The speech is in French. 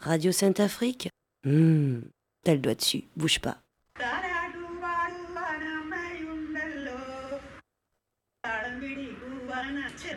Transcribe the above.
Radio Sainte-Afrique. T'as le doigt dessus, bouge pas.